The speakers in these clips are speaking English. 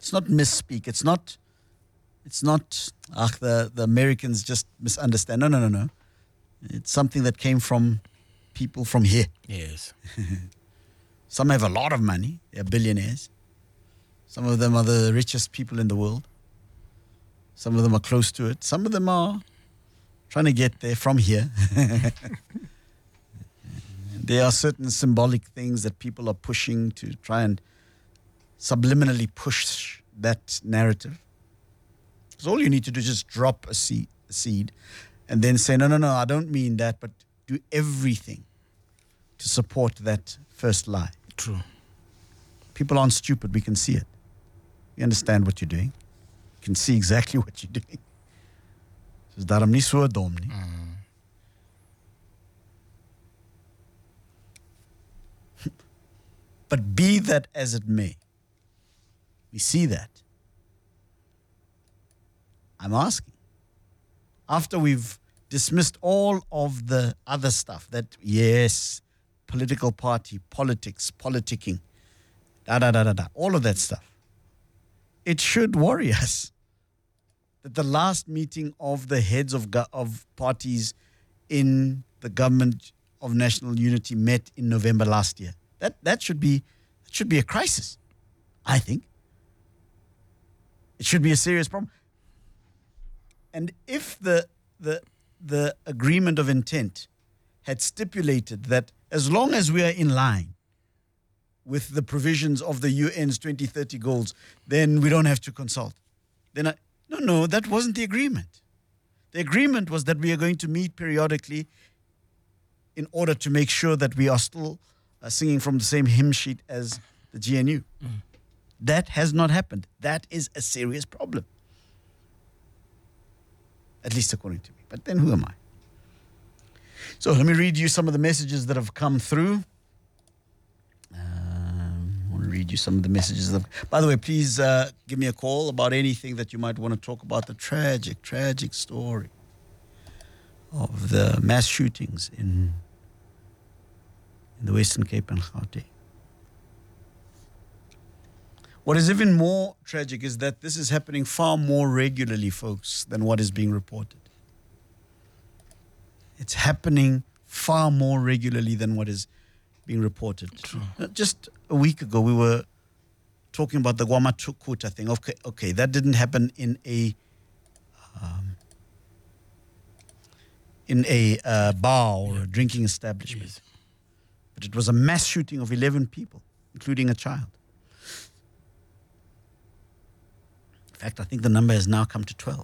misspeak. It's not the Americans just misunderstand. No. It's something that came from people from here. Yes. Some have a lot of money. They're billionaires. Some of them are the richest people in the world. Some of them are close to it. Some of them are trying to get there from here. There are certain symbolic things that people are pushing to try and subliminally push that narrative. So all you need to do is just drop a seed and then say, no, I don't mean that, but do everything to support that first lie. True. People aren't stupid. We can see it. We understand what you're doing. You can see exactly what you're doing. Dis daarom nie so dom nie. But be that as it may, we see that. I'm asking, after we've dismissed all of the other stuff, that yes, political party, politics, politicking, all of that stuff, it should worry us that the last meeting of the heads of parties in the government of national unity met in November last year. That should be a crisis, I think. It should be a serious problem. And if the agreement of intent had stipulated that as long as we are in line with the provisions of the UN's 2030 goals, then we don't have to consult. Then no, that wasn't the agreement. The agreement was that we are going to meet periodically in order to make sure that we are still singing from the same hymn sheet as the GNU. That has not happened. That is a serious problem. At least according to me. But then who am I? So let me read you some of the messages that have come through. I want to read you some of the messages. By the way, please give me a call about anything that you might want to talk about. The tragic story of the mass shootings in the Western Cape and Gauteng. What is even more tragic is that this is happening far more regularly, folks, than what is being reported. It's happening far more regularly than what is being reported. True. Just a week ago, we were talking about the Guamachukuta thing. Okay, that didn't happen in a bar or a drinking establishment. Yes. But it was a mass shooting of 11 people, including a child. In fact, I think the number has now come to 12.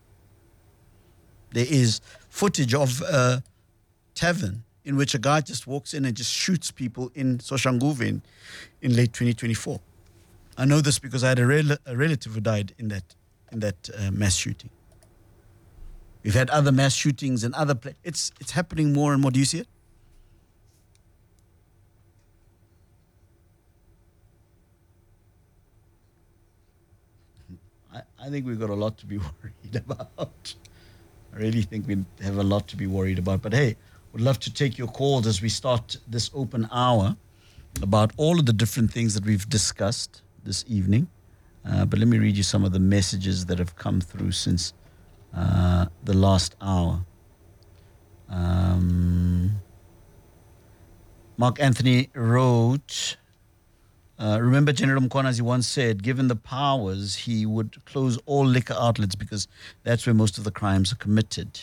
There is footage of a tavern in which a guy just walks in and just shoots people in Soshanguve in late 2024. I know this because I had a relative who died in that mass shooting. We've had other mass shootings in other places. It's happening more and more. Do you see it? I think we've got a lot to be worried about. I really think we have a lot to be worried about. But hey, would love to take your calls as we start this open hour about all of the different things that we've discussed this evening. But let me read you some of the messages that have come through since the last hour. Mark Anthony wrote, remember General Mkhwanazi once said, given the powers, he would close all liquor outlets because that's where most of the crimes are committed.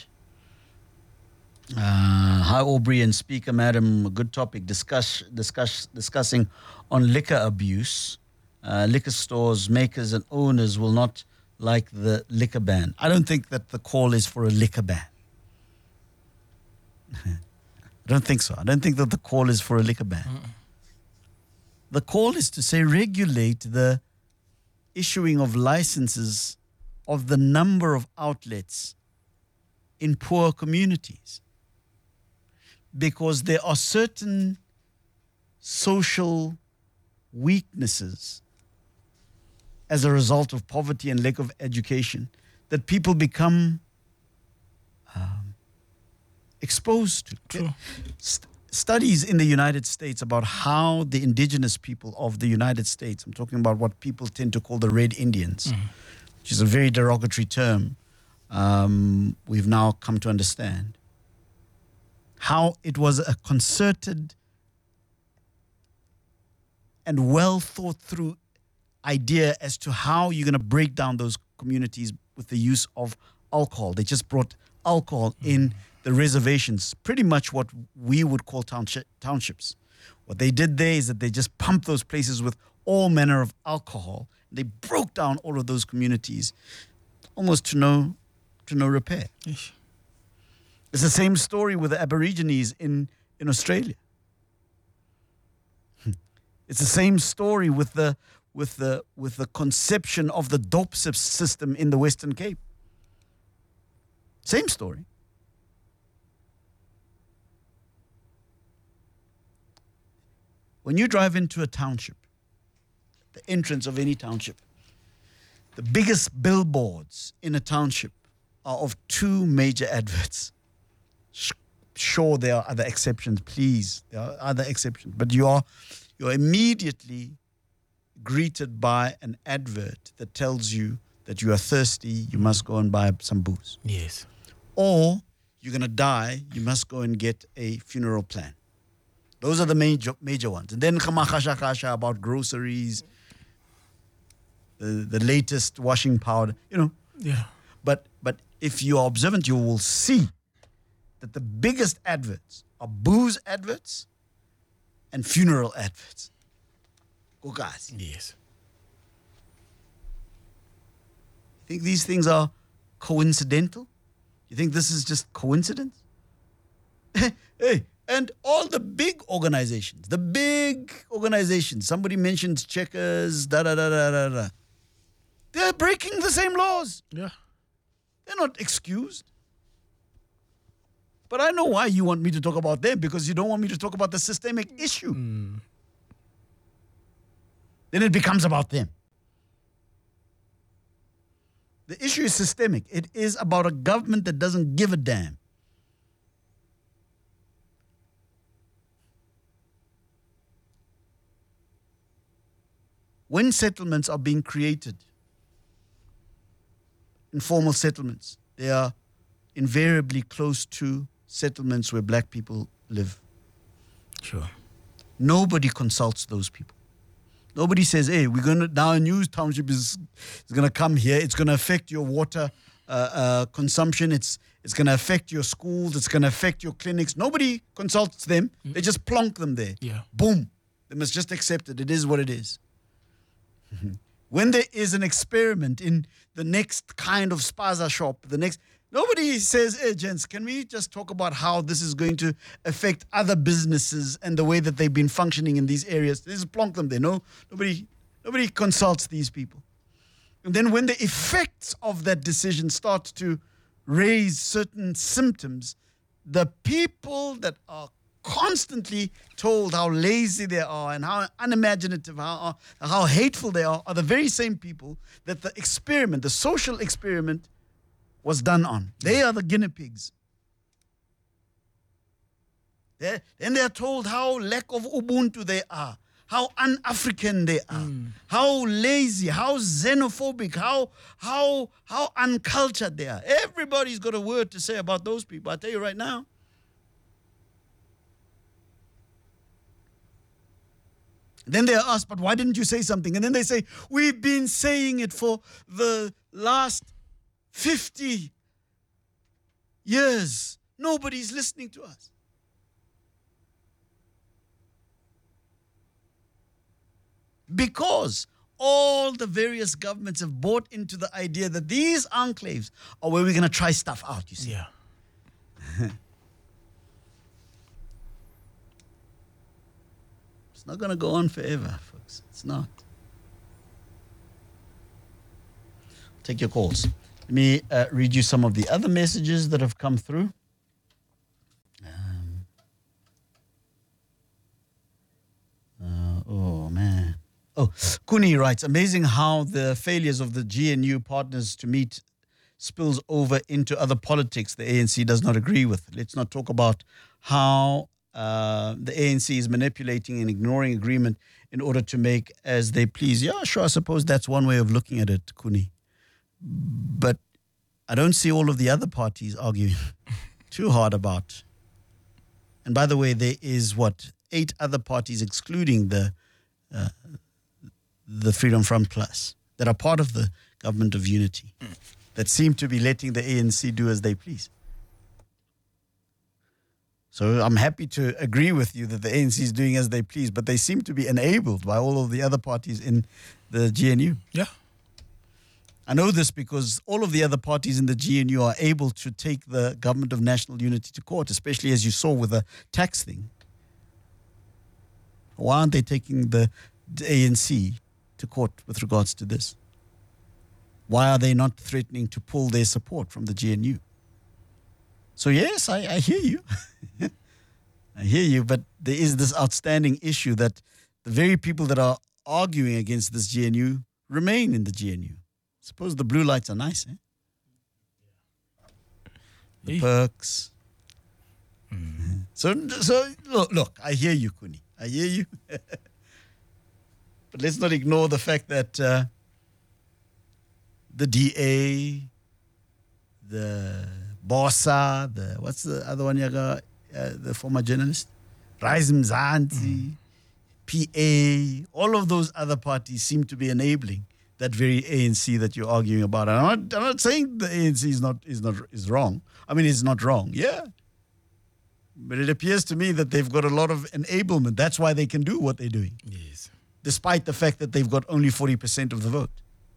Hi, Aubrey and Speaker, Madam. A good topic, discussing on liquor abuse. Liquor stores, makers and owners will not like the liquor ban. I don't think that the call is for a liquor ban. I don't think so. I don't think that the call is for a liquor ban. The call is to say regulate the issuing of licenses of the number of outlets in poor communities. Because there are certain social weaknesses as a result of poverty and lack of education that people become exposed to. True. studies in the United States about how the indigenous people of the United States, I'm talking about what people tend to call the Red Indians, which is a very derogatory term, we've now come to understand, how it was a concerted and well thought through idea as to how you're going to break down those communities with the use of alcohol. They just brought alcohol in the reservations, pretty much what we would call townships. What they did there is that they just pumped those places with all manner of alcohol. They broke down all of those communities almost to no repair. Ish. It's the same story with the Aborigines in Australia. It's the same story with the conception of the dope system in the Western Cape. Same story. When you drive into a township, the entrance of any township, the biggest billboards in a township are of two major adverts. Sure, there are other exceptions, please. There are other exceptions. But you're immediately greeted by an advert that tells you that you are thirsty, you must go and buy some booze. Yes. Or you're going to die, you must go and get a funeral plan. Those are the major ones. And then kasha about groceries, the latest washing powder, Yeah. But if you are observant, you will see that the biggest adverts are booze adverts and funeral adverts. Kokazi. Yes. You think these things are coincidental? You think this is just coincidence? Hey, and all the big organizations, somebody mentions Checkers, da-da-da-da-da-da. They're breaking the same laws. Yeah. They're not excused. But I know why you want me to talk about them, because you don't want me to talk about the systemic issue. Then it becomes about them. The issue is systemic. It is about a government that doesn't give a damn. When settlements are being created, informal settlements, they are invariably close to settlements where black people live. Sure. Nobody consults those people. Nobody says, hey, we're going to, now a new township is going to come here. It's going to affect your water consumption. It's going to affect your schools. It's going to affect your clinics. Nobody consults them. They just plonk them there. Yeah. Boom. They must just accept it. It is what it is. When there is an experiment in the next kind of spaza shop, nobody says, hey, gents, can we just talk about how this is going to affect other businesses and the way that they've been functioning in these areas? They just plonk them there. No, nobody consults these people. And then when the effects of that decision start to raise certain symptoms, the people that are constantly told how lazy they are and how unimaginative, how hateful they are the very same people that the experiment, the social experiment, was done on. They are the guinea pigs. Then they are told how lack of Ubuntu they are, how un-African they are, how lazy, how xenophobic, how uncultured they are. Everybody's got a word to say about those people. I tell you right now. Then they are asked, but why didn't you say something? And then they say, we've been saying it for the last 50 years. Nobody's listening to us. Because all the various governments have bought into the idea that these enclaves are where we're going to try stuff out, you see. Yeah. It's not going to go on forever, folks. It's not. Take your calls. Let me read you some of the other messages that have come through. Oh, man. Oh, Kuni writes, amazing how the failures of the GNU partners to meet spills over into other politics the ANC does not agree with. Let's not talk about how the ANC is manipulating and ignoring agreement in order to make as they please. Yeah, sure, I suppose that's one way of looking at it, Kuni. But I don't see all of the other parties arguing too hard about. And by the way, there is 8 other parties, excluding the Freedom Front Plus, that are part of the government of unity, that seem to be letting the ANC do as they please. So I'm happy to agree with you that the ANC is doing as they please, but they seem to be enabled by all of the other parties in the GNU. Yeah. I know this because all of the other parties in the GNU are able to take the government of national unity to court, especially as you saw with the tax thing. Why aren't they taking the ANC to court with regards to this? Why are they not threatening to pull their support from the GNU? So yes, I hear you. I hear you, but there is this outstanding issue that the very people that are arguing against this GNU remain in the GNU. Suppose the blue lights are nice, eh? The perks. So look, I hear you, Kuni. I hear you. But let's not ignore the fact that the DA, the Bossa, what's the other one, Yaga, the former journalist? Rise Mzansi, PA, all of those other parties seem to be enabling that very ANC that you're arguing about. And I'm not saying the ANC is wrong. I mean, it's not wrong, yeah. But it appears to me that they've got a lot of enablement. That's why they can do what they're doing. Yes. Despite the fact that they've got only 40% of the vote.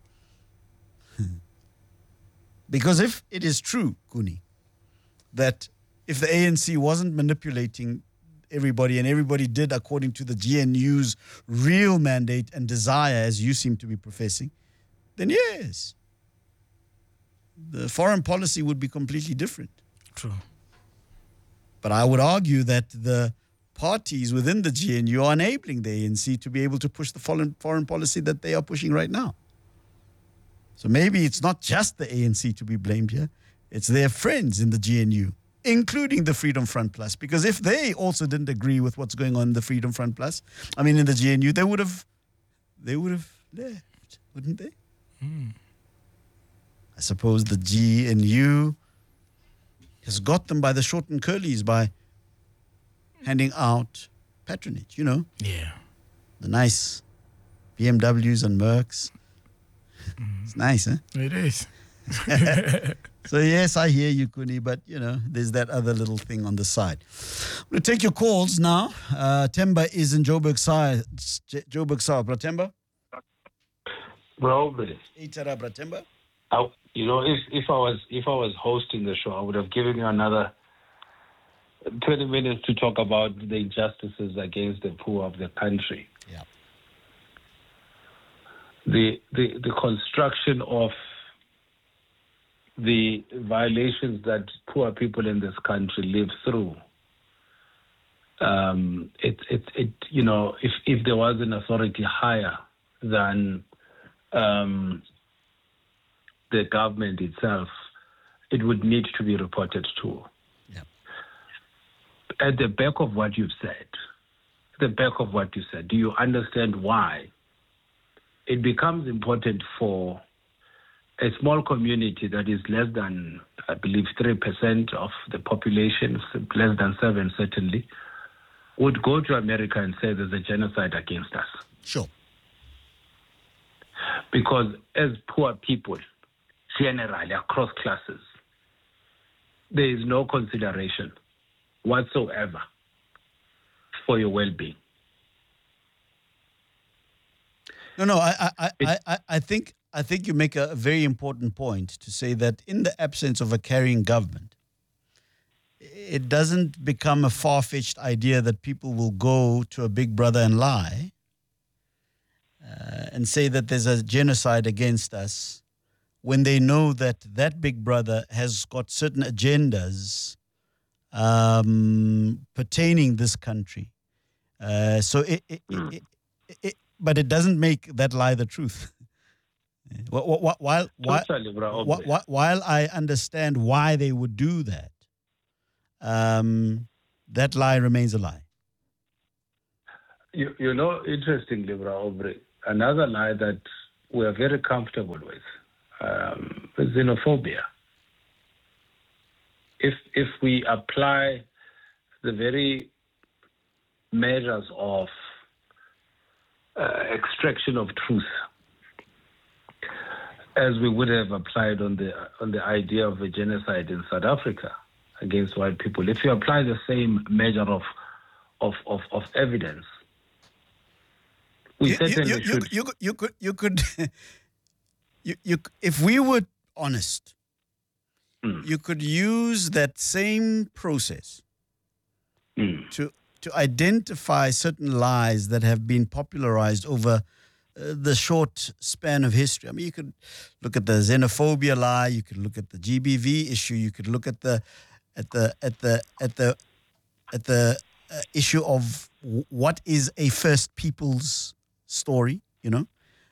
Because if it is true, Kuni, that if the ANC wasn't manipulating everybody and everybody did according to the GNU's real mandate and desire, as you seem to be professing, then yes, the foreign policy would be completely different. True. But I would argue that the parties within the GNU are enabling the ANC to be able to push the foreign policy that they are pushing right now. So maybe it's not just the ANC to be blamed here. It's their friends in the GNU, including the Freedom Front Plus. Because if they also didn't agree with what's going on in the Freedom Front Plus, in the GNU, they would have left, wouldn't they? I suppose the GNU has got them by the short and curlies by handing out patronage, Yeah. the nice BMWs and Mercs. It's nice, huh? It is. So yes, I hear you, Kuni, but there's that other little thing on the side. I'm going to take your calls now. Temba is in Joburg South. Bratemba? Probably. Itara Bratemba? If I was hosting the show, I would have given you another 20 minutes to talk about the injustices against the poor of the country. Yeah. The construction of the violations that poor people in this country live through. If there was an authority higher than the government itself, it would need to be reported to. Yeah. At the back of what you've said, do you understand why it becomes important for a small community that is less than, I believe, 3% of the population, less than 7 certainly, would go to America and say there's a genocide against us? Sure. Because as poor people, generally across classes, there is no consideration whatsoever for your well-being. No. I think you make a very important point to say that in the absence of a carrying government, it doesn't become a far-fetched idea that people will go to a big brother and lie and say that there's a genocide against us when they know that that big brother has got certain agendas pertaining this country. But it doesn't make that lie the truth. While I understand why they would do that, that lie remains a lie. You know, interestingly, Bra Aubrey, another lie that we are very comfortable with is xenophobia. If we apply the very measures of extraction of truth as we would have applied on the idea of a genocide in South Africa against white people, if you apply the same measure of evidence, we certainly should. You could if we were honest, you could use that same process to identify certain lies that have been popularized over the short span of history. I mean, you could look at the xenophobia lie, you could look at the GBV issue, you could look at the issue of what is a First Peoples story, you know,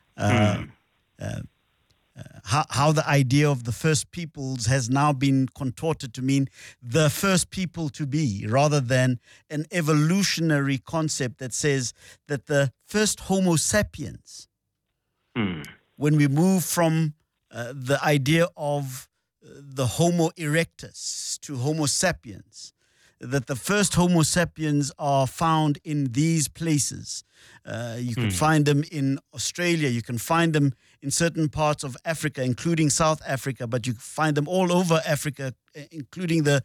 how the idea of the First Peoples has now been contorted to mean the first people to be, rather than an evolutionary concept that says that the first Homo sapiens, when we move from the idea of the Homo erectus to Homo sapiens, that the first Homo sapiens are found in these places. You can find them in Australia. You can find them in certain parts of Africa, including South Africa, but you find them all over Africa, including the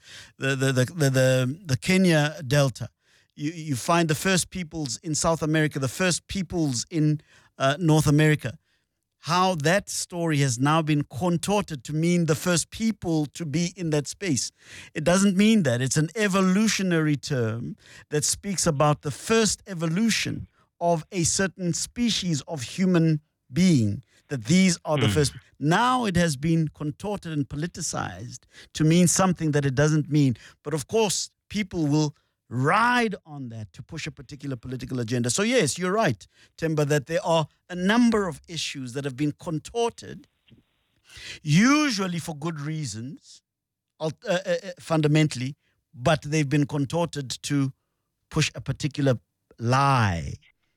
Kenya Delta. You find the first peoples in South America, the first peoples in North America. How that story has now been contorted to mean the first people to be in that space. It doesn't mean that. It's an evolutionary term that speaks about the first evolution of a certain species of human being, that these are the first. Now it has been contorted and politicized to mean something that it doesn't mean. But of course, people will ride on that to push a particular political agenda. So yes, you're right, Themba, that there are a number of issues that have been contorted, usually for good reasons, fundamentally, but they've been contorted to push a particular lie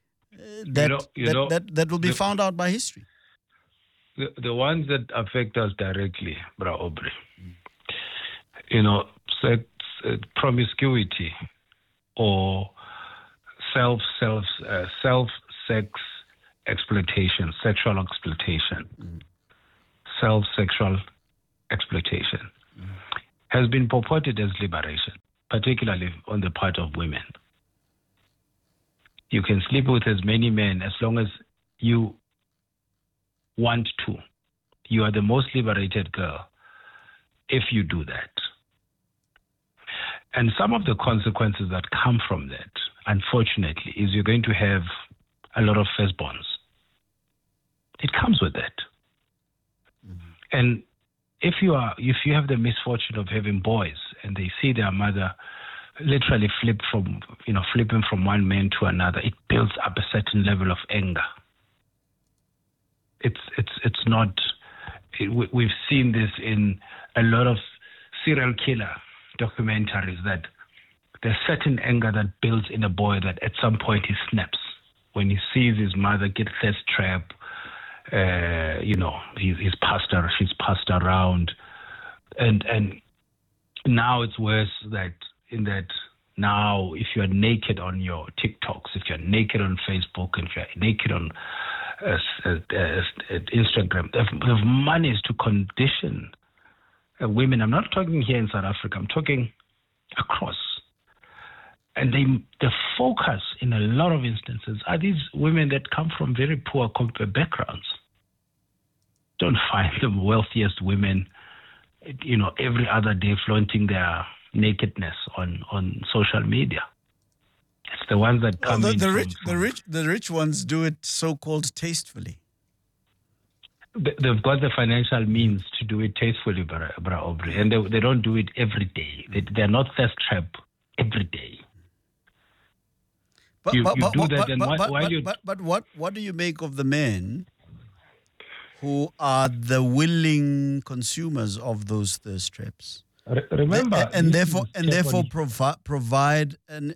that will be found out by history. The ones that affect us directly, Bra Aubrey, you know, sex, promiscuity, or self-sex exploitation, sexual exploitation, self-sexual exploitation, has been purported as liberation, particularly on the part of women. You can sleep with as many men as long as you want to. You are the most liberated girl if you do that. And some of the consequences that come from that, unfortunately, is you're going to have a lot of firstborns. It comes with that. And if you have the misfortune of having boys and they see their mother literally flipping from one man to another, it builds up a certain level of anger. It's not. We've seen this in a lot of serial killer documentaries, that there's certain anger that builds in a boy that at some point he snaps when he sees his mother get thirst trap. She's passed around, and now it's worse that now if you're naked on your TikToks, if you're naked on Facebook, and if you're naked on Instagram, they've managed to condition women. I'm not talking here in South Africa, I'm talking across. And the focus in a lot of instances are these women that come from very poor backgrounds. Don't find the wealthiest women, every other day flaunting their nakedness on social media. It's the ones that come in. The rich ones do it so-called tastefully. They've got the financial means to do it tastefully, Bra Aubrey, and they don't do it every day. They're not thirst trap every day. But what do you make of the men who are the willing consumers of those thirst traps? Remember, and therefore provide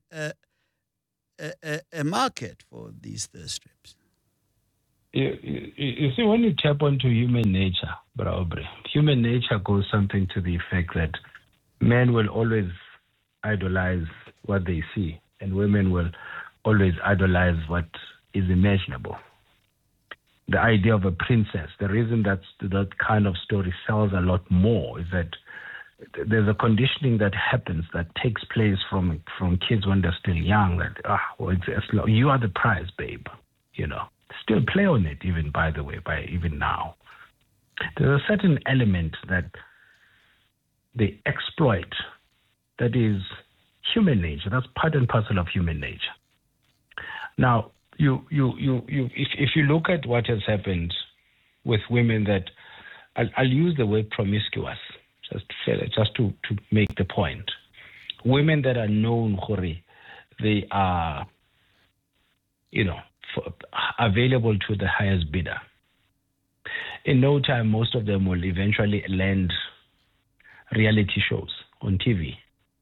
a market for these thirst traps. You see, when you tap onto human nature, Aubrey, human nature goes something to the effect that men will always idolize what they see, and women will always idolize what is imaginable. The idea of a princess, the reason that kind of story sells a lot more is that there's a conditioning that happens, that takes place from kids when they're still young, that you are the prize, babe, Still play on it, even, by the way, even now. There's a certain element that they exploit that is human nature. That's part and parcel of human nature. Now, if you look at what has happened with women that, I'll use the word promiscuous, just to make the point. Women that are known, they are, available to the highest bidder. In no time, most of them will eventually land reality shows on TV,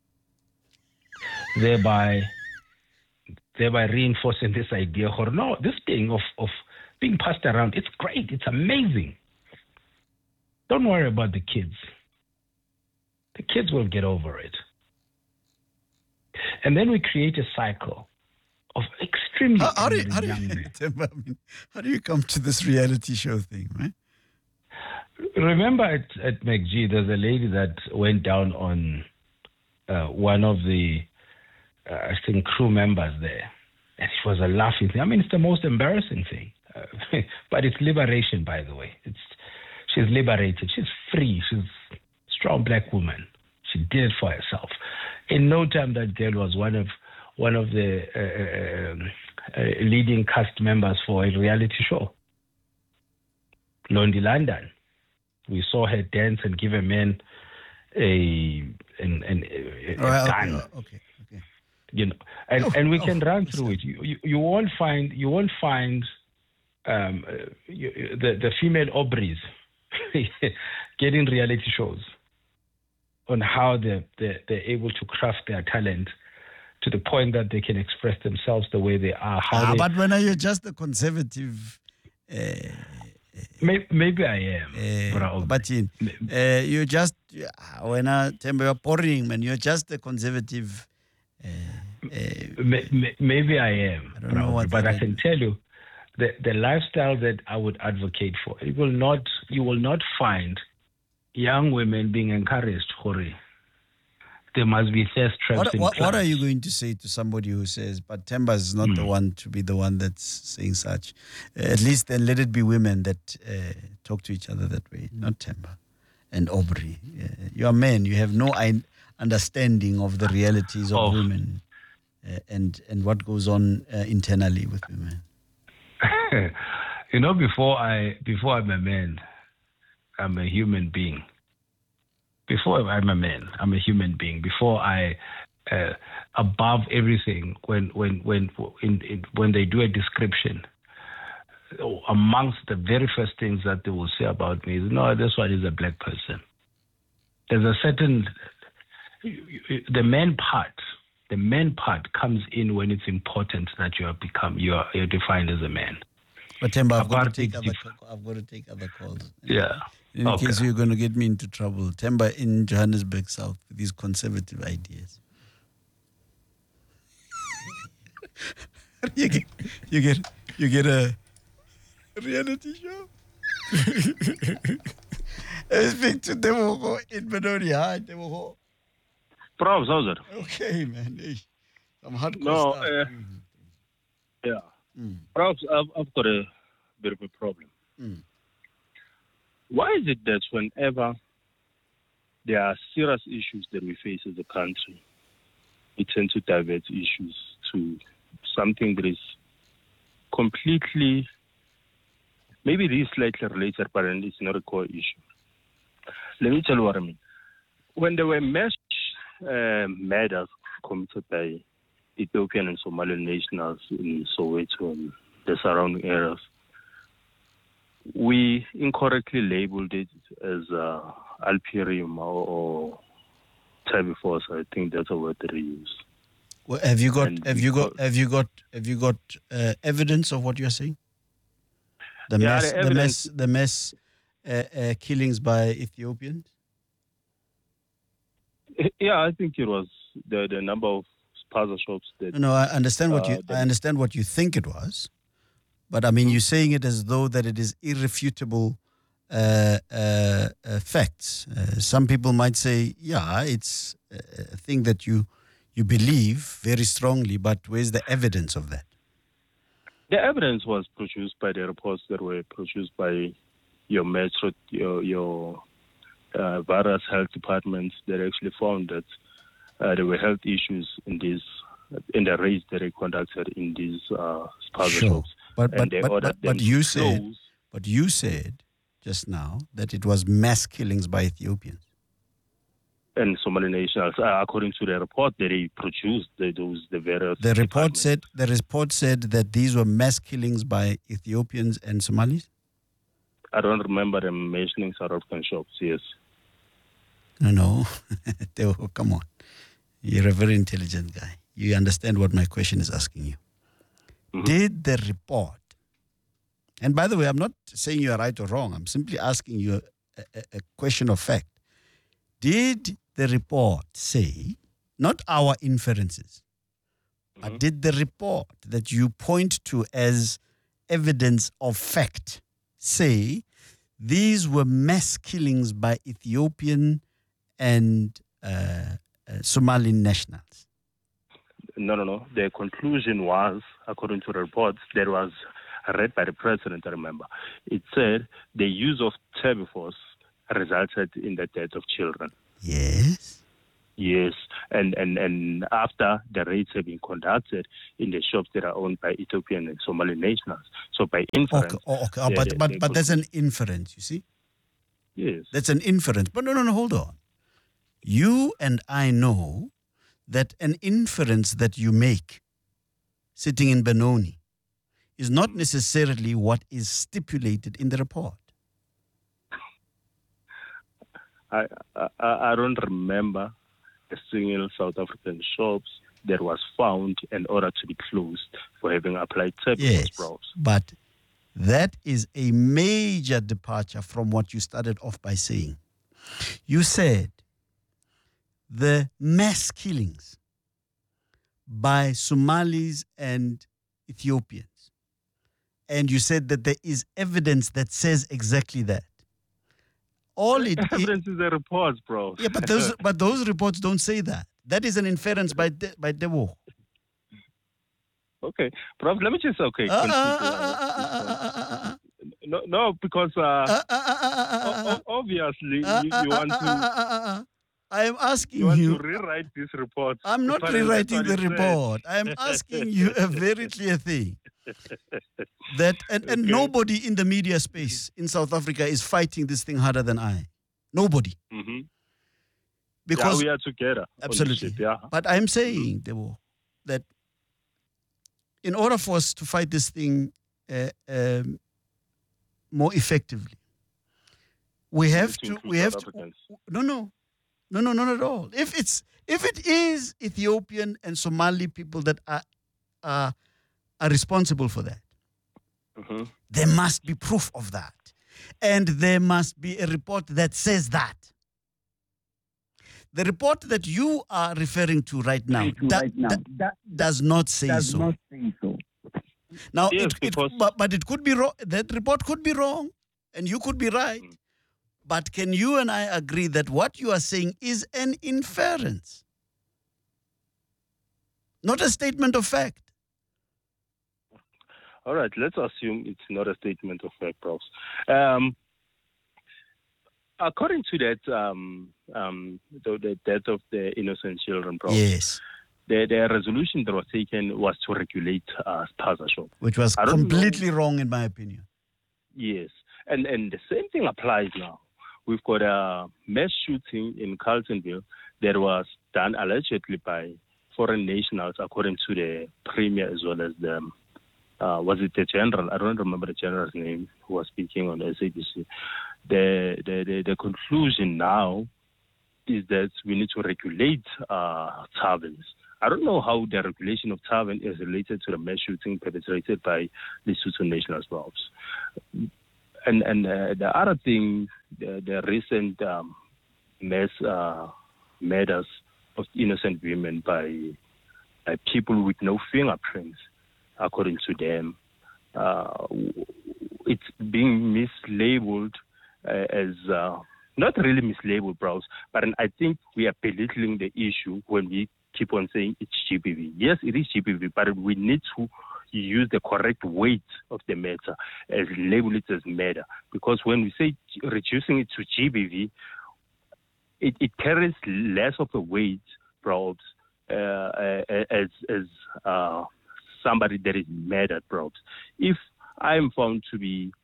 thereby reinforcing this idea, this thing of being passed around, it's great, it's amazing. Don't worry about the kids. The kids will get over it. And then we create a cycle of extremely young men. How do you come to this reality show thing, right? Remember at McG, there's a lady that went down on one of the, I think, crew members there. And it was a laughing thing. I mean, it's the most embarrassing thing. But it's liberation, by the way. She's liberated. She's free. She's a strong black woman. She did it for herself. In no time, that girl was one of the leading cast members for a reality show, Londi London. We saw her dance and give a man a gun. Okay. And we can run through it. You won't find the female Aubreys getting reality shows on how they're able to craft their talent to the point that they can express themselves the way they are. But when you're just a conservative... maybe I am. But you just... When you're boring, man, you're just a conservative... maybe I am. I don't know what but I can tell you, the lifestyle that I would advocate for, you will not find young women being encouraged, Jorge. There must be thirst traps in class. What are you going to say to somebody who says, but Themba is not the one to be the one that's saying such? At least then let it be women that talk to each other that way, not Themba and Aubrey. You are men. You have no understanding of the realities of women and what goes on internally with women. Before I'm a man, I'm a human being. Before I'm a man, I'm a human being. Before I, above everything, when they do a description, amongst the very first things that they will say about me is, no, this one is a black person. There's a certain, the man part comes in when it's important that you're defined as a man. But Themba, I've got to take other calls. Yeah. In case you're going to get me into trouble. Themba in Johannesburg South with these conservative ideas. you get a reality show. I speak to Tebogo in Benoni. Hi, Tebogo. Prof, how's it? Okay, man. Some hardcore stuff. Yeah. Prof, I've got a bit of a problem. Why is it that whenever there are serious issues that we face as a country, we tend to divert issues to something that is completely, maybe it is slightly related, but it's not a core issue. Let me tell you what I mean. When there were mass murders committed by Ethiopian and Somalian nationals in Soweto and the surrounding areas, we incorrectly labeled it as Alperium or Tabby Force. I think that's a word that they use. Well, have you got evidence of what you're saying? The mass killings by Ethiopians. Yeah, I think it was the number of spaza shops that. No, I understand what you think it was, but I mean, you're saying it as though that it is irrefutable facts. Some people might say, yeah, it's a thing that you believe very strongly, but where's the evidence of that? The evidence was produced by the reports that were produced by your metro, your various health departments that actually found that there were health issues in the raids that they conducted in these spaza shops. But you said just now that it was mass killings by Ethiopians and Somali nationals, according to the report that they produced. The various. The report said that these were mass killings by Ethiopians and Somalis. I don't remember them mentioning South African shops. Yes. No. Come on. You're a very intelligent guy. You understand what my question is asking you. Mm-hmm. Did the report, and by the way, I'm not saying you are right or wrong. I'm simply asking you a question of fact. Did the report say, not our inferences, but did the report that you point to as evidence of fact say these were mass killings by Ethiopian and Somali nationals? No. The conclusion was, according to the reports that was read by the president, I remember, it said the use of Tabby Force resulted in the death of children. Yes. Yes, and after the raids have been conducted in the shops that are owned by Ethiopian and Somali nationals, so by inference. Okay. But that's an inference, you see? Yes. That's an inference. But no, hold on. You and I know that an inference that you make sitting in Benoni is not necessarily what is stipulated in the report. I don't remember a single South African shops that was found in order to be closed for having applied Tabby Force. But that is a major departure from what you started off by saying. You said the mass killings by Somalis and Ethiopians, and you said that there is evidence that says exactly that. Evidence is the reports, bro. Yeah, but those reports don't say that. That is an inference by Debo. Okay, Prof, let me just No, because obviously you want to. I am asking you. Want to rewrite this report. I'm not rewriting the report. I am asking you a very clear thing. That and nobody in the media space in South Africa is fighting this thing harder than I. Nobody. Mm-hmm. Because we are together. Absolutely. But I'm saying, Debo, that in order for us to fight this thing more effectively, we have to. No, not at all. If it is Ethiopian and Somali people that are responsible for that, there must be proof of that, and there must be a report that says that. The report that you are referring to right now, that does not say so. Now, but it could be wrong. That report could be wrong, and you could be right. But can you and I agree that what you are saying is an inference, not a statement of fact? All right, let's assume it's not a statement of fact, Prof. According to that, the death of the innocent children, Prof. Yes. The resolution that was taken was to regulate spaza shop, which was completely wrong, in my opinion. Yes, and the same thing applies now. We've got a mass shooting in Carltonville that was done allegedly by foreign nationals, according to the premier as well as the was it the general? I don't remember the general's name who was speaking on SABC. The conclusion now is that we need to regulate taverns. I don't know how the regulation of tavern is related to the mass shooting perpetrated by the Lesotho nationals. And the other thing, the recent mass murders of innocent women by people with no fingerprints, according to them, it's being mislabeled as not really mislabeled, bros, but I think we are belittling the issue when we keep on saying it's GBV. Yes, it is GBV, but we need to use the correct weight of the matter as label it as murder. Because when we say reducing it to GBV, it carries less of a weight, bros, as somebody that is murdered, bros. If I am found to be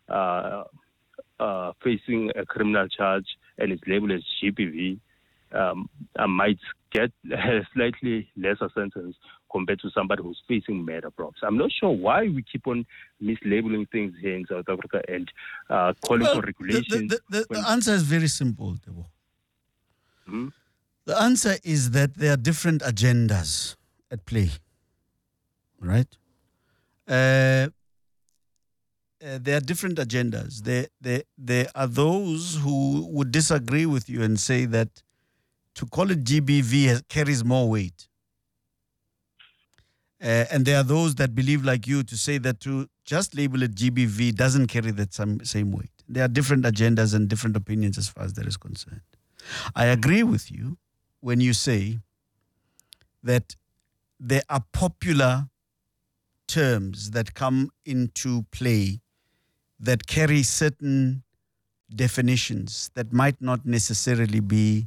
facing a criminal charge and it's labeled as GBV, I might get a slightly lesser sentence compared to somebody who's facing murder, bro. So I'm not sure why we keep on mislabeling things here in South Africa and calling for regulations. The answer is very simple, Tebo. Hmm? The answer is that there are different agendas at play, right? There are different agendas. There are those who would disagree with you and say that to call it GBV carries more weight. And there are those that believe like you to say that to just label it GBV doesn't carry that same weight. There are different agendas and different opinions as far as that is concerned. I agree with you when you say that there are popular terms that come into play that carry certain definitions that might not necessarily be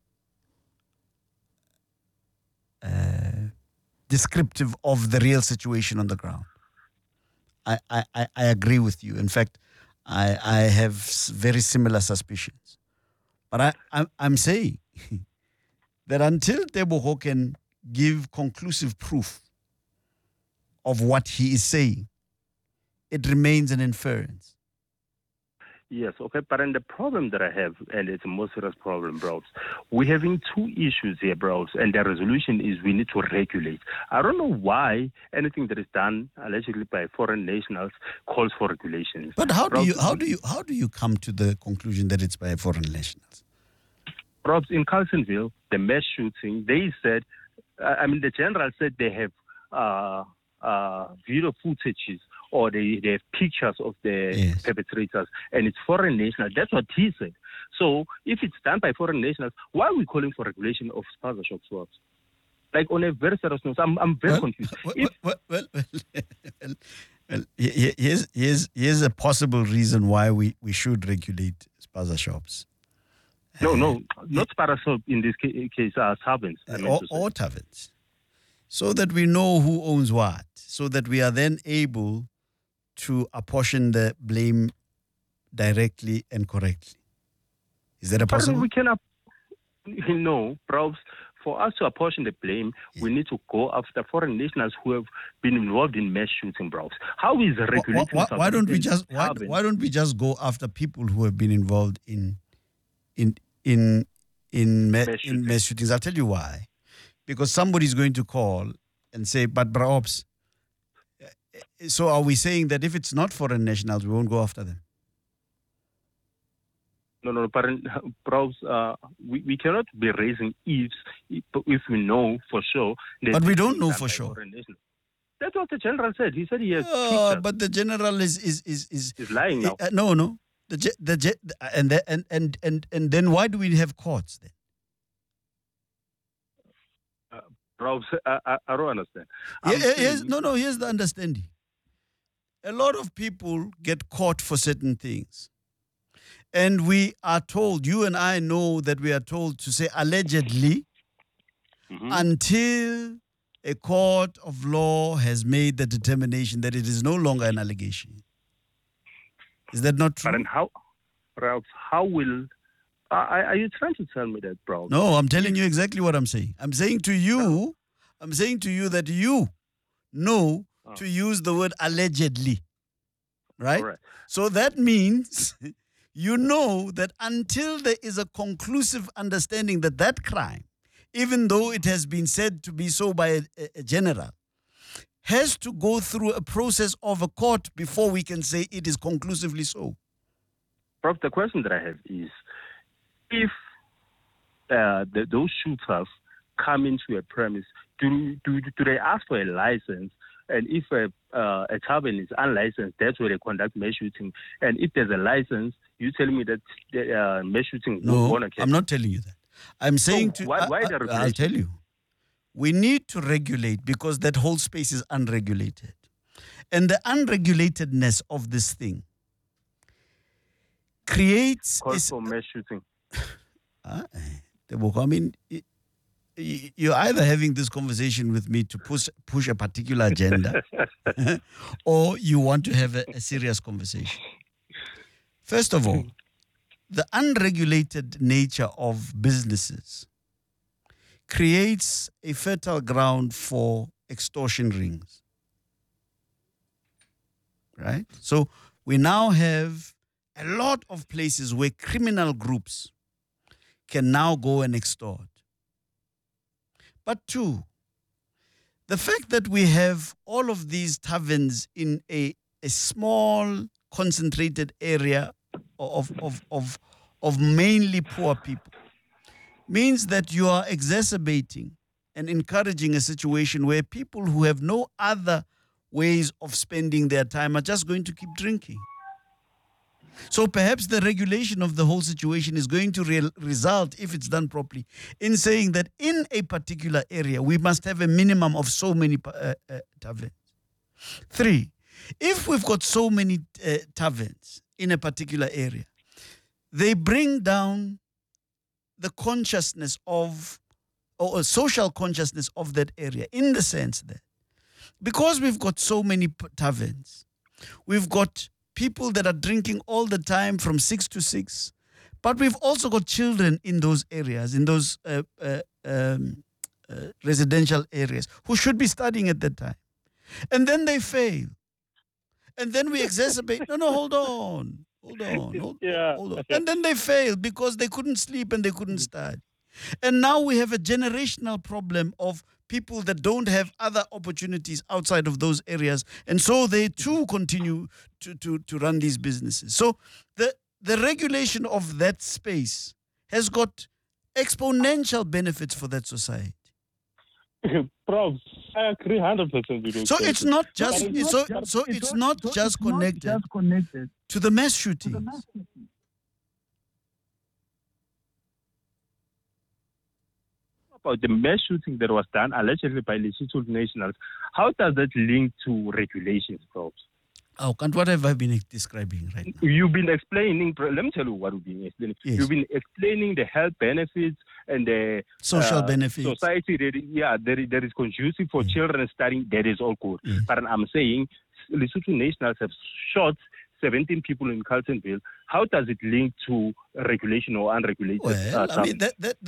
descriptive of the real situation on the ground. I agree with you. In fact, I have very similar suspicions. But I'm saying that until Tebogo can give conclusive proof of what he is saying, it remains an inference. Yes, okay, but then the problem that I have, and it's a more serious problem, bros, we're having two issues here, bros, and the resolution is we need to regulate. I don't know why anything that is done allegedly by foreign nationals calls for regulations. But how do you come to the conclusion that it's by foreign nationals? Bros, in Carlsonville, the mass shooting, they said, the general said they have video footages or they have pictures of the perpetrators, and it's foreign nationals. That's what he said. So if it's done by foreign nationals, why are we calling for regulation of spaza shop swaps? Like, on a very serious note, I'm very confused. Here's a possible reason why we should regulate spaza shops. No, not spaza shop in this case, taverns. Or taverns. So that we know who owns what, so that we are then able to apportion the blame directly and correctly. Is that a possible? We cannot. No, perhaps for us to apportion the blame, we need to go after foreign nationals who have been involved in mass shooting, bros. How is regulating? Why don't we just go after people who have been involved in mass shootings? I'll tell you why. Because somebody's going to call and say, but perhaps. So are we saying that if it's not foreign nationals, we won't go after them? No, perhaps we cannot be raising ifs if we know for sure. But we don't know for sure. That's what the general said. He said he has but the general is lying now. No. And then why do we have courts then? Perhaps I don't understand. Here's the understanding. A lot of people get caught for certain things. And we are told, you and I know that we are told to say allegedly until a court of law has made the determination that it is no longer an allegation. Is that not true? But then how will... Are you trying to tell me that, bro? No, I'm telling you exactly what I'm saying. I'm saying to you that you know to use the word allegedly. Right? Correct. So that means you know that until there is a conclusive understanding that that crime, even though it has been said to be so by a general, has to go through a process of a court before we can say it is conclusively so. Prof, the question that I have is, if those shooters come into a premise, do they ask for a license? And if a tavern is unlicensed, that's where they conduct mass shooting. And if there's a license, you tell me that mass shooting won't occur. I'm not telling you that. I'm saying so why the regulation? I'll tell you. We need to regulate because that whole space is unregulated. And the unregulatedness of this thing creates... Calls for mass shooting. I mean, you're either having this conversation with me to push a particular agenda or you want to have a serious conversation. First of all, the unregulated nature of businesses creates a fertile ground for extortion rings. Right? So we now have a lot of places where criminal groups can now go and extort. But two, the fact that we have all of these taverns in a small, concentrated area of mainly poor people means that you are exacerbating and encouraging a situation where people who have no other ways of spending their time are just going to keep drinking. So perhaps the regulation of the whole situation is going to result, if it's done properly, in saying that in a particular area, we must have a minimum of so many taverns. 3, if we've got so many taverns in a particular area, they bring down the consciousness of, or social consciousness of that area, in the sense that because we've got so many taverns, we've got people that are drinking all the time from 6 to 6, but we've also got children in those areas, in those residential areas, who should be studying at that time. And then they fail. And then we exacerbate. Hold on. And then they fail because they couldn't sleep and they couldn't study. And now we have a generational problem of people that don't have other opportunities outside of those areas. And so they too continue to run these businesses. So the regulation of that space has got exponential benefits for that society. Prof, I agree 100% with you. So it's not just it's not just connected to the mass shootings. About the mass shooting that was done allegedly by Lesotho nationals, how does that link to regulations, Prof? Oh, and what have I been describing right now? You've been explaining, let me tell you what you've been explaining. Yes. You've been explaining the health benefits and the social benefits. Society, there is conducive for children studying, that is all good. Yes. But I'm saying Lesotho nationals have shot 17 people in Carltonville. How does it link to regulation or unregulated? Well, I mean,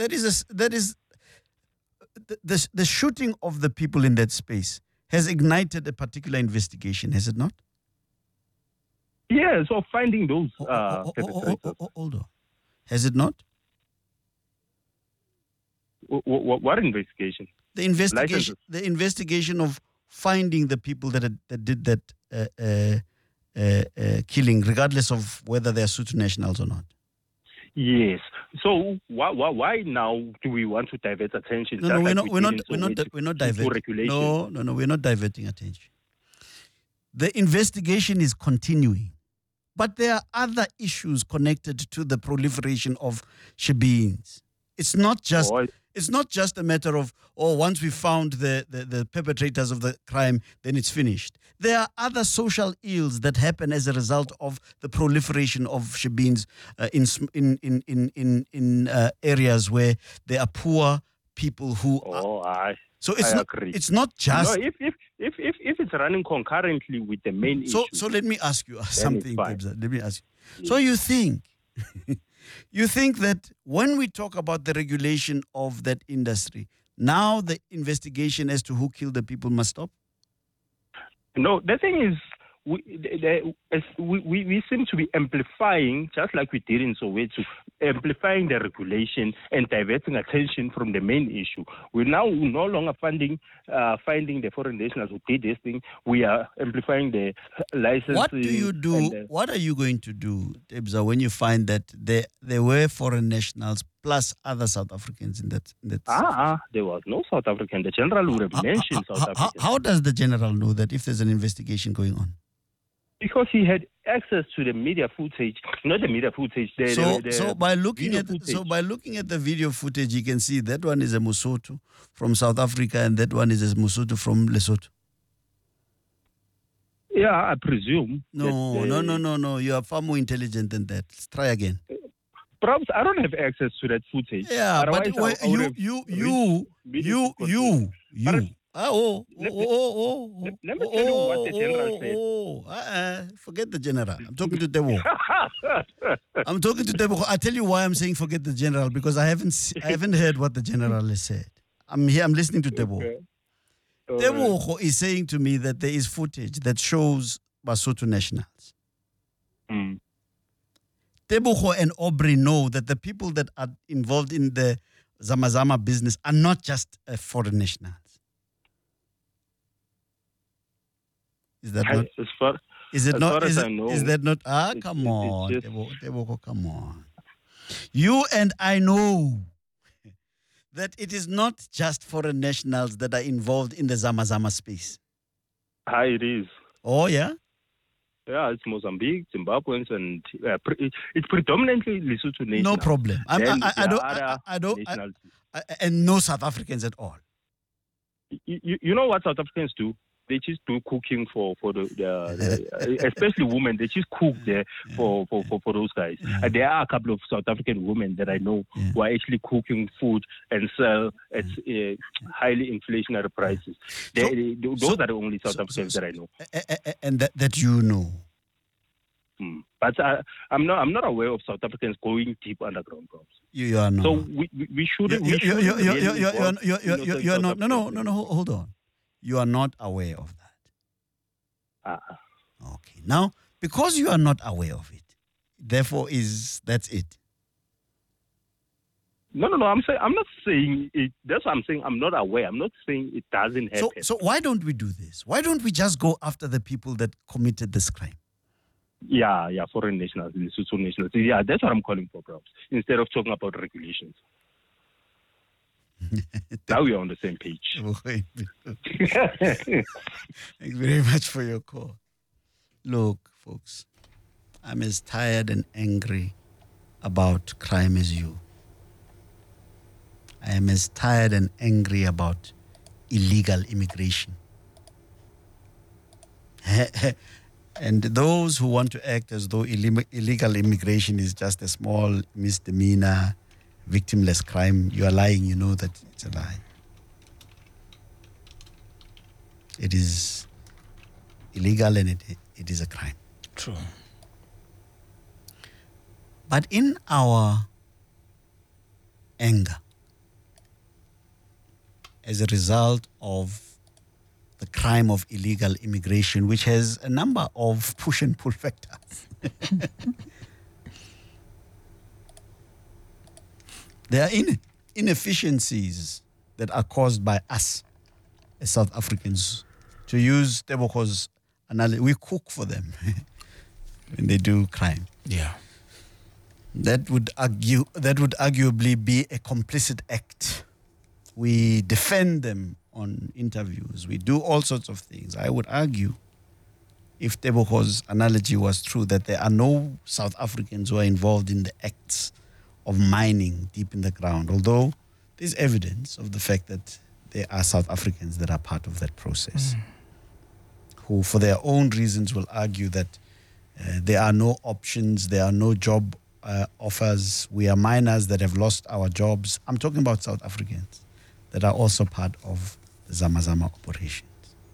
the shooting of the people in that space has ignited a particular investigation, has it not? Yeah, so finding those perpetrators. Hold on. Has it not? What investigation? The investigation of finding the people that did that killing, regardless of whether they are Sotho nationals or not. Yes. So why now do we want to divert attention? No, we're not diverting. No, we're not diverting attention. The investigation is continuing, but there are other issues connected to the proliferation of shebeens. It's not just a matter of, once we found the perpetrators of the crime, then it's finished. There are other social ills that happen as a result of the proliferation of shebeens in areas where there are poor people who So it's not just... No, if it's running concurrently with the main issue... So let me ask you something, Kebza. Let me ask you. So you think... You think that when we talk about the regulation of that industry, now the investigation as to who killed the people must stop? No, the thing is, we seem to be amplifying, just like we did in Soweto, amplifying the regulation and diverting attention from the main issue. We're now no longer finding the foreign nationals who did this thing. We are amplifying the licensing. What do you do? What are you going to do, Tebza, when you find that there were foreign nationals plus other South Africans in that? There was no South African. The general would have mentioned South African. How does the general know that if there's an investigation going on? Because he had access to the media footage, not the media footage. So by looking at the video footage, you can see that one is a Mosotho from South Africa and that one is a Mosotho from Lesotho. Yeah, I presume. No. You are far more intelligent than that. Let's try again. Perhaps I don't have access to that footage. Yeah, but you. Let me tell you what the general said. Forget the general. I'm talking to Tebo. I tell you why I'm saying forget the general, because I haven't heard what the general has said. I'm listening to Tebo. Okay. Tebo is saying to me that there is footage that shows Basotho nationals. Mm. Tebogo and Aubrey know that the people that are involved in the Zamazama business are not just foreign nationals. Is that not? Is it not? Is that not? Come on, Tebogo, come on. You and I know that it is not just foreign nationals that are involved in the Zamazama space. It is. Oh, yeah? Yeah, it's Mozambique, Zimbabweans, and it's predominantly Lesotho nationals. No problem. I don't. And no South Africans at all. You know what South Africans do? They just do cooking for the especially women. They just cook there for those guys. Yeah. And there are a couple of South African women that I know who are actually cooking food and sell at highly inflationary prices. Those are the only South Africans that I know. And that you know. But I'm not aware of South Africans going deep underground. You are not. So we shouldn't. You're not. No. Hold on. You are not aware of that. Okay. Now, because you are not aware of it, therefore that's it. No. I'm not saying it. That's what I'm saying. I'm not aware. I'm not saying it doesn't happen. So why don't we do this? Why don't we just go after the people that committed this crime? Yeah, foreign nationals, Lesotho nationals. Yeah, that's what I'm calling for, perhaps, instead of talking about regulations. Now we are on the same page. Thanks very much for your call. Look, folks, I'm as tired and angry about crime as you. I am as tired and angry about illegal immigration. And those who want to act as though illegal immigration is just a small misdemeanor, victimless crime, you are lying. You know that it's a lie. It is illegal and it is a crime. True. But in our anger, as a result of the crime of illegal immigration, which has a number of push and pull factors, there are inefficiencies that are caused by us as South Africans. To use Tebogo's analogy, we cook for them when they do crime. Yeah. That would arguably be a complicit act. We defend them on interviews. We do all sorts of things. I would argue, if Tebogo's analogy was true, that there are no South Africans who are involved in the acts of mining deep in the ground, although there's evidence of the fact that there are South Africans that are part of that process, who for their own reasons will argue that there are no options, there are no job offers. We are miners that have lost our jobs. I'm talking about South Africans that are also part of the Zamazama operations.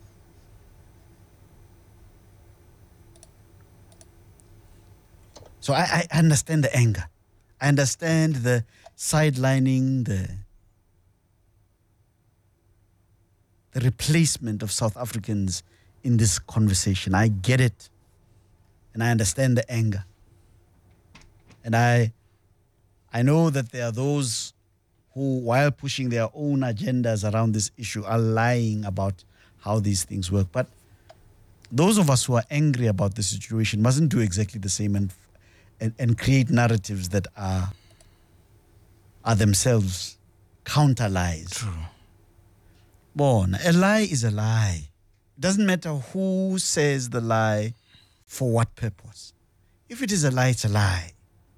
So I understand the anger. I understand the sidelining, the replacement of South Africans in this conversation. I get it. And I understand the anger. And I know that there are those who, while pushing their own agendas around this issue, are lying about how these things work. But those of us who are angry about the situation mustn't do exactly the same and create narratives that are themselves counter lies. True. Born, a lie is a lie. It doesn't matter who says the lie for what purpose. If it is a lie, it's a lie.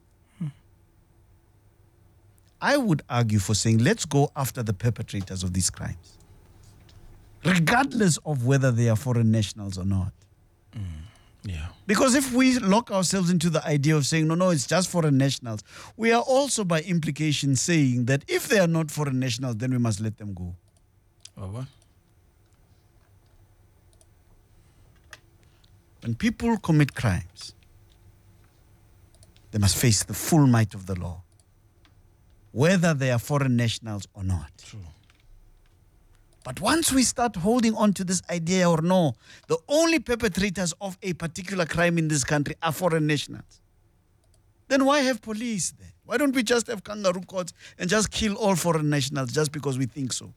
I would argue for saying, let's go after the perpetrators of these crimes, regardless of whether they are foreign nationals or not. Yeah. Because if we lock ourselves into the idea of saying, no, it's just foreign nationals, we are also by implication saying that if they are not foreign nationals, then we must let them go. Oh, what? When people commit crimes, they must face the full might of the law, whether they are foreign nationals or not. True. But once we start holding on to this idea, or no, the only perpetrators of a particular crime in this country are foreign nationals, then why have police there? Why don't we just have kangaroo courts and just kill all foreign nationals just because we think so?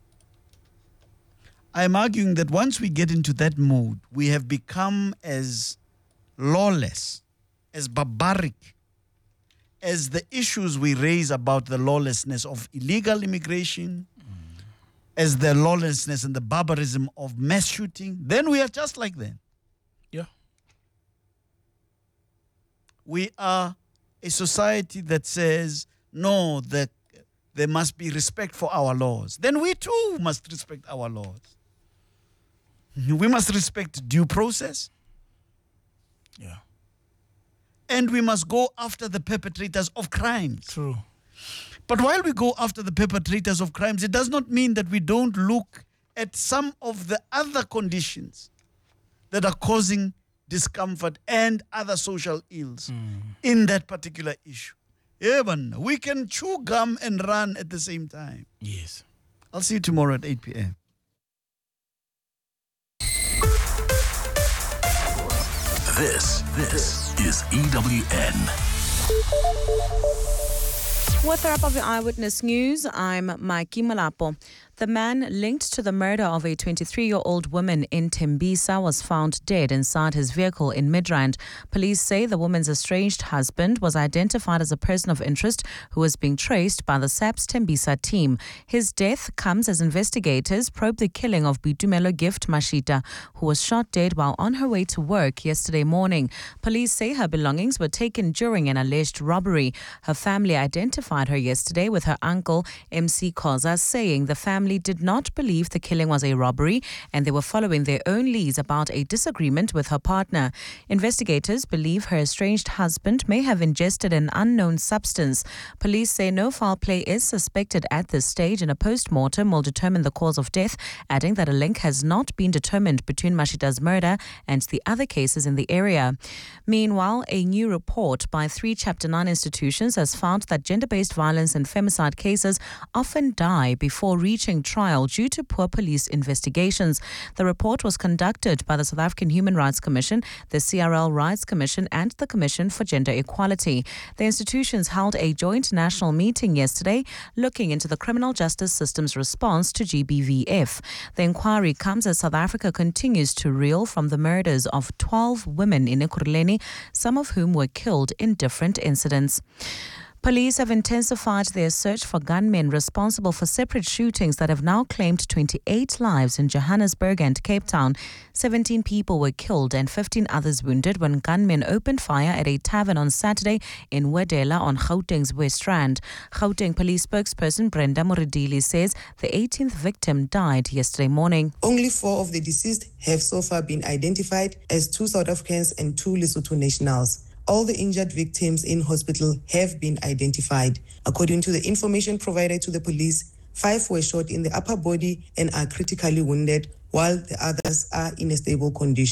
I'm arguing that once we get into that mode, we have become as lawless, as barbaric, as the issues we raise about the lawlessness of illegal immigration, as the lawlessness and the barbarism of mass shooting, then we are just like them. Yeah. We are a society that says, no, that there must be respect for our laws. Then we too must respect our laws. We must respect due process. Yeah. And we must go after the perpetrators of crimes. True. But while we go after the perpetrators of crimes, it does not mean that we don't look at some of the other conditions that are causing discomfort and other social ills in that particular issue. Yeah, man, we can chew gum and run at the same time. Yes. I'll see you tomorrow at 8 p.m. This is EWN. With the wrap of your Eyewitness News, I'm Maiki Malapo. The man linked to the murder of a 23-year-old woman in Tembisa was found dead inside his vehicle in Midrand. Police say the woman's estranged husband was identified as a person of interest who was being traced by the SAPS Tembisa team. His death comes as investigators probe the killing of Bitumelo Gift Mashita, who was shot dead while on her way to work yesterday morning. Police say her belongings were taken during an alleged robbery. Her family identified her yesterday with her uncle, MC Koza, saying the family did not believe the killing was a robbery and they were following their own leads about a disagreement with her partner. Investigators believe her estranged husband may have ingested an unknown substance. Police say no foul play is suspected at this stage and a post-mortem will determine the cause of death, adding that a link has not been determined between Mashita's murder and the other cases in the area. Meanwhile, a new report by 3 Chapter 9 institutions has found that gender-based violence and femicide cases often die before reaching trial due to poor police investigations. The report was conducted by the South African Human Rights Commission, the CRL Rights Commission and the Commission for Gender Equality. The institutions held a joint national meeting yesterday looking into the criminal justice system's response to GBVF. The inquiry comes as South Africa continues to reel from the murders of 12 women in Ekurhuleni, some of whom were killed in different incidents. Police have intensified their search for gunmen responsible for separate shootings that have now claimed 28 lives in Johannesburg and Cape Town. 17 people were killed and 15 others wounded when gunmen opened fire at a tavern on Saturday in Wedela on Gauteng's West Rand. Gauteng police spokesperson Brenda Moridili says the 18th victim died yesterday morning. Only 4 of the deceased have so far been identified as 2 South Africans and 2 Lesotho nationals. All the injured victims in hospital have been identified. According to the information provided to the police, 5 were shot in the upper body and are critically wounded, while the others are in a stable condition.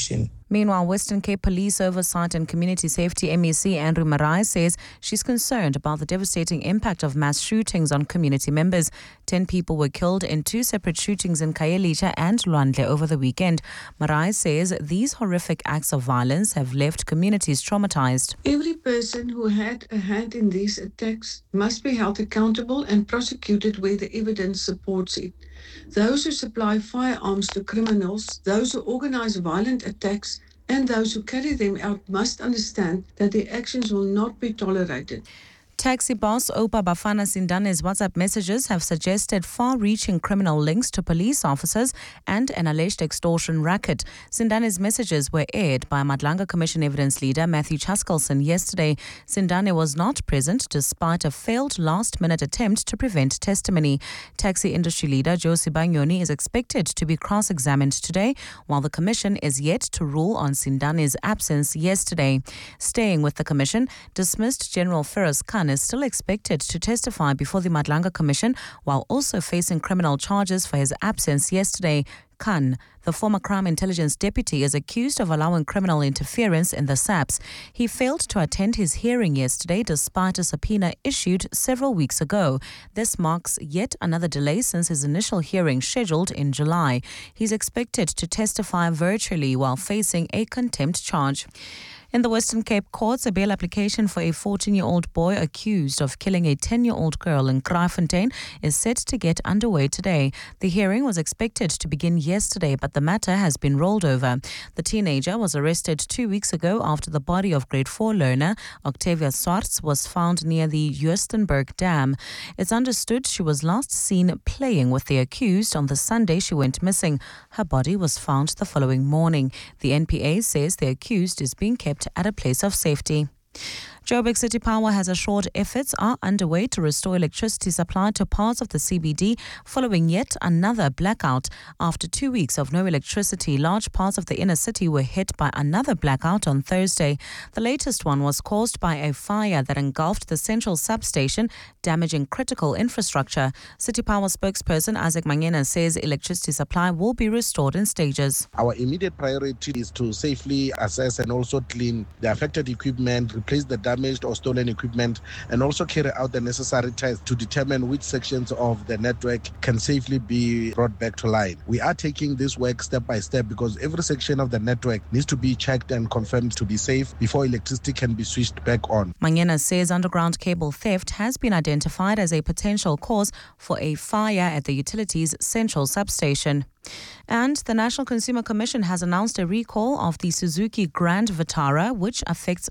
Meanwhile, Western Cape Police Oversight and Community Safety MEC Andrew Marais says she's concerned about the devastating impact of mass shootings on community members. 10 people were killed in 2 separate shootings in Khayelitsha and Lwandle over the weekend. Marais says these horrific acts of violence have left communities traumatized. Every person who had a hand in these attacks must be held accountable and prosecuted where the evidence supports it. Those who supply firearms to criminals, those who organize violent attacks, and those who carry them out must understand that their actions will not be tolerated. Taxi boss Opa Bafana Sindane's WhatsApp messages have suggested far-reaching criminal links to police officers and an alleged extortion racket. Sindane's messages were aired by Madlanga Commission evidence leader Matthew Chaskelson yesterday. Sindane was not present despite a failed last-minute attempt to prevent testimony. Taxi industry leader Josie Banyoni is expected to be cross-examined today, while the Commission is yet to rule on Sindane's absence yesterday. Staying with the Commission, dismissed General Feroz Khan is still expected to testify before the Madlanga Commission while also facing criminal charges for his absence yesterday. Khan, the former Crime Intelligence Deputy, is accused of allowing criminal interference in the SAPS. He failed to attend his hearing yesterday despite a subpoena issued several weeks ago. This marks yet another delay since his initial hearing scheduled in July. He's expected to testify virtually while facing a contempt charge. In the Western Cape courts, a bail application for a 14-year-old boy accused of killing a 10-year-old girl in Kraaifontein is set to get underway today. The hearing was expected to begin yesterday, but the matter has been rolled over. The teenager was arrested 2 weeks ago after the body of grade 4 learner Octavia Swartz was found near the Joostenburg Dam. It's understood she was last seen playing with the accused on the Sunday she went missing. Her body was found the following morning. The NPA says the accused is being kept at a place of safety. Joburg City Power has assured efforts are underway to restore electricity supply to parts of the CBD following yet another blackout. After 2 weeks of no electricity, large parts of the inner city were hit by another blackout on Thursday. The latest one was caused by a fire that engulfed the central substation, damaging critical infrastructure. City Power spokesperson Isaac Mangena says electricity supply will be restored in stages. Our immediate priority is to safely assess and also clean the affected equipment, replace the damaged or stolen equipment, and also carry out the necessary tests to determine which sections of the network can safely be brought back to line. We are taking this work step by step because every section of the network needs to be checked and confirmed to be safe before electricity can be switched back on. Mangena says underground cable theft has been identified as a potential cause for a fire at the utilities central substation. And the National Consumer Commission has announced a recall of the Suzuki Grand Vitara, which affects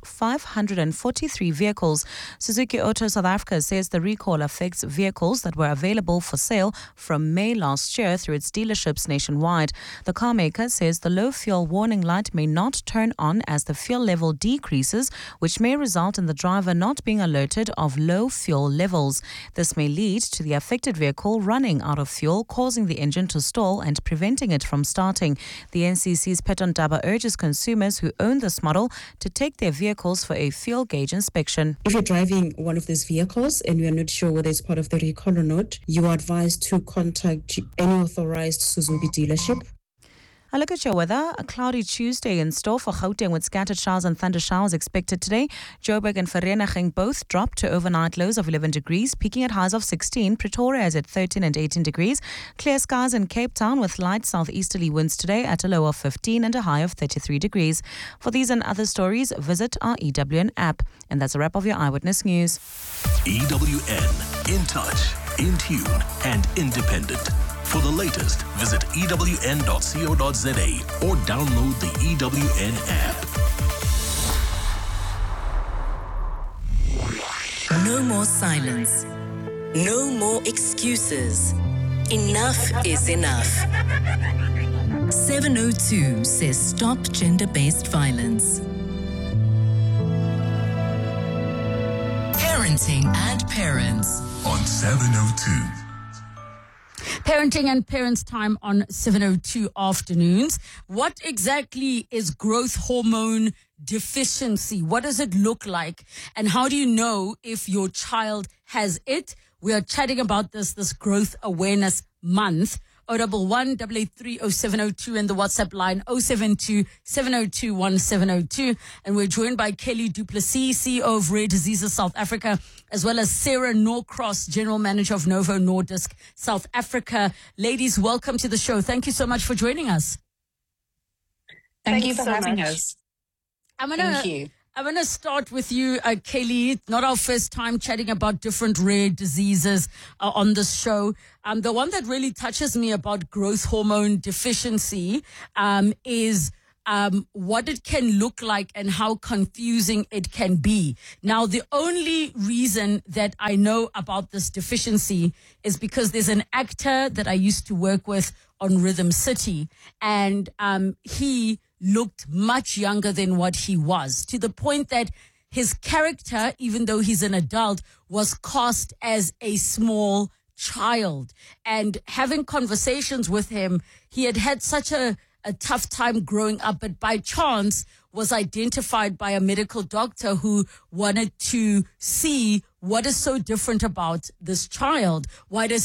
543 vehicles. Suzuki Auto South Africa says the recall affects vehicles that were available for sale from May last year through its dealerships nationwide. The car maker says the low fuel warning light may not turn on as the fuel level decreases, which may result in the driver not being alerted of low fuel levels. This may lead to the affected vehicle running out of fuel, causing the engine to stall and preventing it from starting. The NCC's Peton Daba urges consumers who own this model to take their vehicles for a fuel gauge inspection. If you're driving one of these vehicles and you're not sure whether it's part of the recall or not, you are advised to contact any authorized Suzuki dealership. A look at your weather. A cloudy Tuesday in store for Gauteng with scattered showers and thunder showers expected today. Joburg and Vereeniging both drop to overnight lows of 11 degrees, peaking at highs of 16. Pretoria is at 13 and 18 degrees. Clear skies in Cape Town with light southeasterly winds today at a low of 15 and a high of 33 degrees. For these and other stories, visit our EWN app. And that's a wrap of your Eyewitness News. EWN, in touch, in tune, and independent. For the latest, visit ewn.co.za or download the EWN app. No more silence. No more excuses. Enough is enough. 702 says stop gender-based violence. Parenting and Parents on 702. Parenting and Parents time on 702 afternoons. What exactly is growth hormone deficiency? What does it look like? And how do you know if your child has it? We are chatting about this growth awareness month 011 883 0702 and the WhatsApp line 072 702 1702. And we're joined by Kelly Du Plessis, CEO of Rare Diseases South Africa, as well as Sarah Norcross, General Manager of Novo Nordisk South Africa. Ladies, welcome to the show. Thank you so much for joining us. Thank you for having us. Thank you. I'm going to start with you, Kelly. It's not our first time chatting about different rare diseases on this show. The one that really touches me about growth hormone deficiency is what it can look like and how confusing it can be. Now, the only reason that I know about this deficiency is because there's an actor that I used to work with on Rhythm City, and he looked much younger than what he was, to the point that his character, even though he's an adult, was cast as a small child. And having conversations with him, he had had such a tough time growing up, but by chance was identified by a medical doctor who wanted to see what is so different about this child. Why does